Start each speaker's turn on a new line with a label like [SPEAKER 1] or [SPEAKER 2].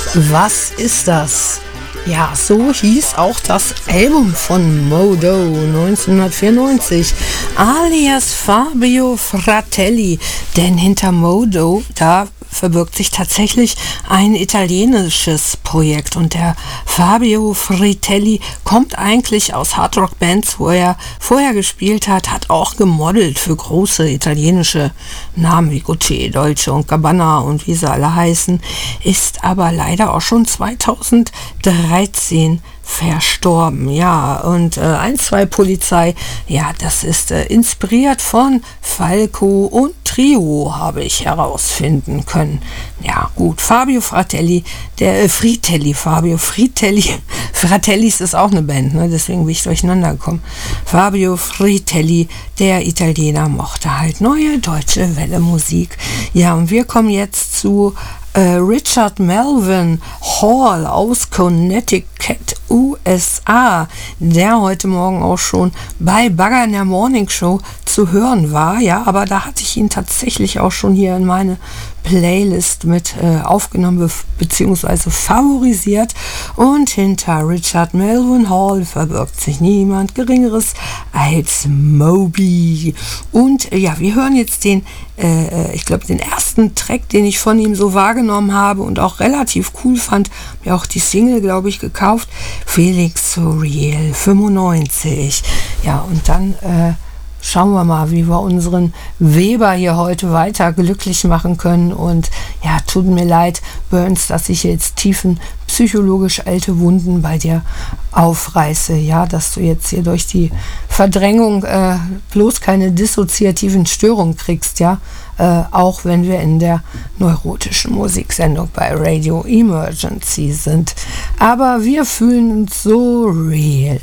[SPEAKER 1] Was ist das? Ja, so hieß auch das Album von Modo 1994, alias Fabio Fratelli. Denn hinter Modo, da verbirgt sich tatsächlich ein italienisches Projekt. Und der Fabio Fratelli kommt eigentlich aus Hardrock-Bands, wo er vorher gespielt hat auch gemodelt für große italienische Namen wie Gucci, Dolce und Gabbana und wie sie alle heißen, ist aber leider auch schon 2013 verstorben. Ja, und 1-2 Polizei, ja, das ist inspiriert von Falco und Trio, habe ich herausfinden können. Ja, gut, Fabio Fratelli, Fabio Fratellis ist auch eine Band, ne? Deswegen bin ich durcheinander gekommen. Fabio Fratelli, der Italiener, mochte halt neue deutsche Welle-Musik. Ja, und wir kommen jetzt zu Richard Melvin Hall aus Connecticut, USA, der heute Morgen auch schon bei Bagger in der Morning Show zu hören war. Ja, aber da hatte ich ihn tatsächlich auch schon hier in meine Playlist mit aufgenommen bzw. favorisiert. Und hinter Richard Melvin Hall verbirgt sich niemand Geringeres als Moby. Und ja, wir hören jetzt den ersten Track, den ich von ihm so wahrgenommen habe und auch relativ cool fand. Mir auch die Single, glaube ich, gekauft. Felix Surreal 95. Ja, und dann schauen wir mal, wie wir unseren Weber hier heute weiter glücklich machen können. Und ja, tut mir leid, Burns, dass ich jetzt tiefen psychologisch alte Wunden bei dir aufreiße. Ja, dass du jetzt hier durch die Verdrängung bloß keine dissoziativen Störungen kriegst, ja. Auch wenn wir in der neurotischen Musiksendung bei Radio Emergency sind. Aber wir fühlen uns so real.